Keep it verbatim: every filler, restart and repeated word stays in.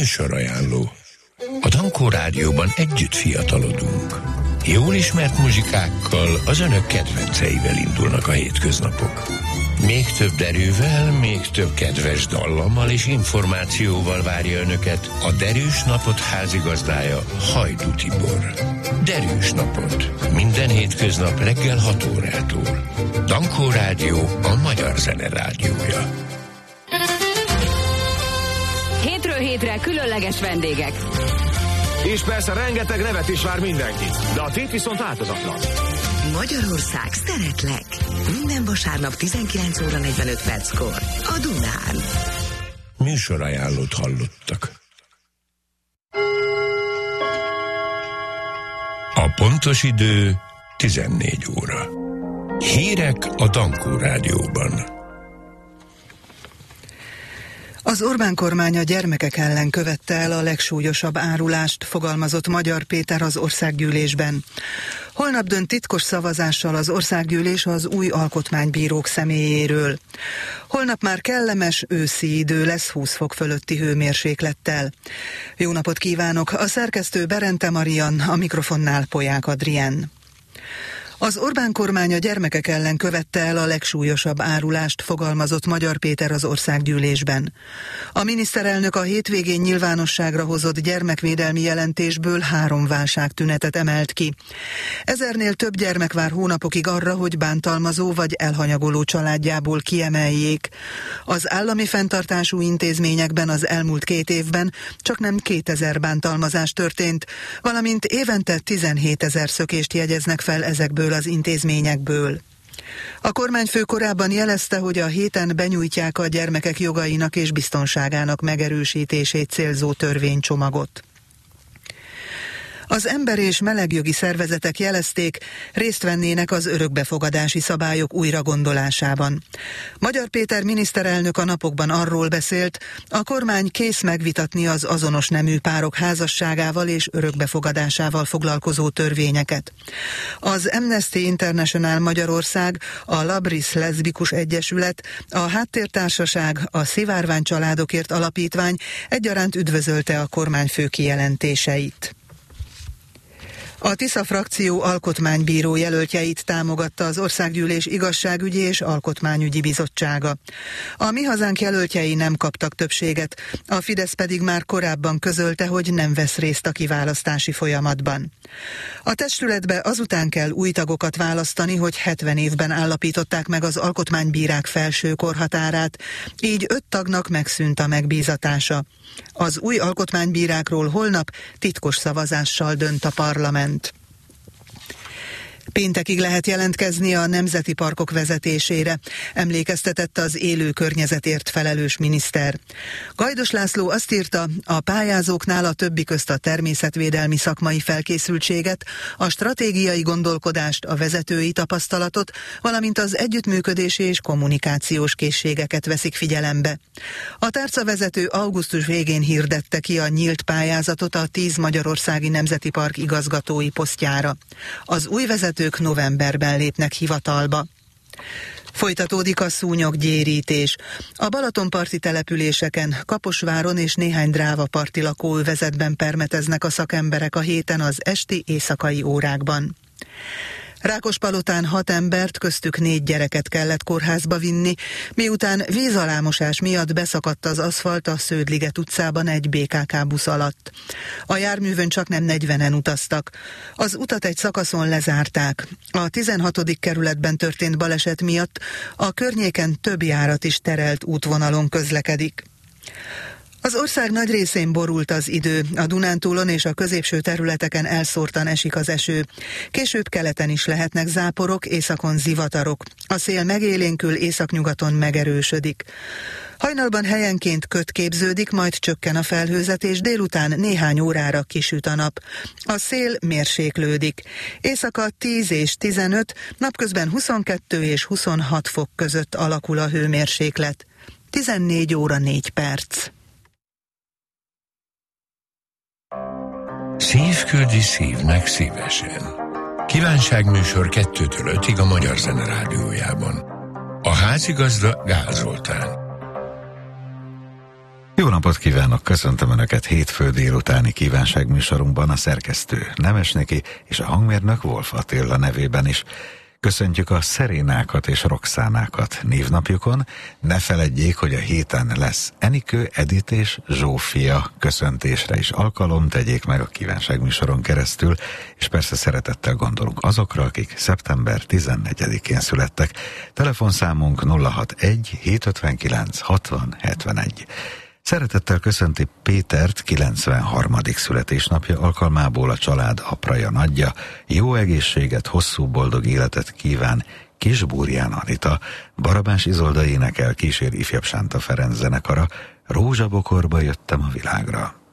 Műsorajánló. A Dankó Rádióban együtt fiatalodunk. Jól ismert muzsikákkal, az önök kedvenceivel indulnak a hétköznapok. Még több derűvel, még több kedves dallammal és információval várja önöket a Derűs Napot házigazdája, Hajdú Tibor. Derűs Napot. Minden hétköznap reggel hat órától. Dankó Rádió, a magyar zene rádiója. Hétről hétre különleges vendégek. És persze rengeteg nevet is vár mindenki, de a tét viszont változatlan. Magyarország szeretlek. Minden vasárnap tizenkilenc óra negyvenöt perckor a Dunán. Műsorajánlót hallottak. A pontos idő tizennégy óra. Hírek a Dankó Rádióban. Az Orbán kormány a gyermekek ellen követte el a legsúlyosabb árulást, fogalmazott Magyar Péter az országgyűlésben. Holnap dönt titkos szavazással az országgyűlés az új alkotmánybírók személyéről. Holnap már kellemes őszi idő lesz húsz fok fölötti hőmérséklettel. Jó napot kívánok! A szerkesztő Berente Marian, a mikrofonnál Polyák Adrien. Az Orbán kormány a gyermekek ellen követte el a legsúlyosabb árulást, fogalmazott Magyar Péter az országgyűlésben. A miniszterelnök a hétvégén nyilvánosságra hozott gyermekvédelmi jelentésből három válságtünetet emelt ki. Ezernél több gyermek vár hónapokig arra, hogy bántalmazó vagy elhanyagoló családjából kiemeljék. Az állami fenntartású intézményekben az elmúlt két évben csaknem kétezer bántalmazás történt, valamint évente tizenhétezer szökést jegyeznek fel ezekből az intézményekből. A kormányfő korábban jelezte, hogy a héten benyújtják a gyermekek jogainak és biztonságának megerősítését célzó törvénycsomagot. Az ember- és melegjogi szervezetek jelezték, részt vennének az örökbefogadási szabályok újragondolásában. Magyar Péter miniszterelnök a napokban arról beszélt, a kormány kész megvitatni az azonos nemű párok házasságával és örökbefogadásával foglalkozó törvényeket. Az Amnesty International Magyarország, a Labris Leszbikus Egyesület, a Háttértársaság, a Szivárvány Családokért Alapítvány egyaránt üdvözölte a kormányfő kijelentéseit. A Tisza frakció alkotmánybíró jelöltjeit támogatta az Országgyűlés Igazságügyi és Alkotmányügyi Bizottsága. A Mi Hazánk jelöltjei nem kaptak többséget, a Fidesz pedig már korábban közölte, hogy nem vesz részt a kiválasztási folyamatban. A testületbe azután kell új tagokat választani, hogy hetven évben állapították meg az alkotmánybírák felső korhatárát, így öt tagnak megszűnt a megbízatása. Az új alkotmánybírákról holnap titkos szavazással dönt a parlament. Péntekig lehet jelentkezni a nemzeti parkok vezetésére, emlékeztetett az élő környezetért felelős miniszter. Gajdos László azt írta, a pályázóknál a többi közt a természetvédelmi szakmai felkészültséget, a stratégiai gondolkodást, a vezetői tapasztalatot, valamint az együttműködési és kommunikációs készségeket veszik figyelembe. A tárcavezető augusztus végén hirdette ki a nyílt pályázatot a tíz magyarországi nemzeti park igazgatói posztjára. Az új vezető ők novemberben lépnek hivatalba. Folytatódik a szúnyoggyérítés. A balatonparti településeken, Kaposváron és néhány drávaparti lakóövezetben permeteznek a szakemberek a héten az esti éjszakai órákban. Rákospalotán hat embert, köztük négy gyereket kellett kórházba vinni, miután vízalámosás miatt beszakadt az aszfalt a Sződliget utcában egy bé ká ká busz alatt. A járművön csaknem negyvenen utaztak. Az utat egy szakaszon lezárták. A tizenhatodik kerületben történt baleset miatt a környéken több járat is terelt útvonalon közlekedik. Az ország nagy részén borult az idő, a Dunántúlon és a középső területeken elszórtan esik az eső. Később keleten is lehetnek záporok, északon zivatarok. A szél megélénkül, északnyugaton megerősödik. Hajnalban helyenként köd képződik, majd csökken a felhőzet, és délután néhány órára kisüt a nap. A szél mérséklődik. Éjszaka tíz és tizenöt, napközben huszonkettő és huszonhat fok között alakul a hőmérséklet. tizennégy óra négy perc. Szív küldi szívnek szívesen. Kívánságműsor kettőtől ötig a Magyar Zene Rádiójában. A házigazda Gál Zoltán. Jó Jó napot kívánok, köszöntöm Önöket hétfő délutáni kívánságműsorunkban, a szerkesztő Nemes Niki és a hangmérnök Wolf Attila nevében is. Köszöntjük a Szerénákat és Roxánákat névnapjukon. Ne feledjék, hogy a héten lesz Enikő, Edith és Zsófia köszöntésre is alkalom, tegyék meg a kívánságműsoron keresztül, és persze szeretettel gondolunk azokra, akik szeptember tizennegyedikén születtek. Telefonszámunk nulla hatvanegy hétszázötvenkilenc hatvan hetvenegy. Szeretettel köszönti Pétert kilencvenharmadik születésnapja alkalmából a család apraja nagyja. Jó egészséget, hosszú boldog életet kíván Kisbúrján Anita. Barabás Izolda énekel, kísér ifjabb Sánta Ferenc zenekara. Rózsabokorba jöttem a világra.